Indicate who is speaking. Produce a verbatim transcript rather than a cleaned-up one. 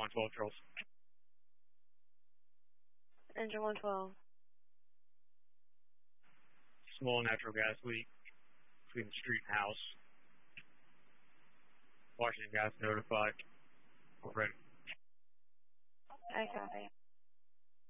Speaker 1: one twelve, Charles.
Speaker 2: Engine one twelve.
Speaker 1: Small natural gas leak between the street and house. Washington Gas notified. We're ready.
Speaker 2: I copy.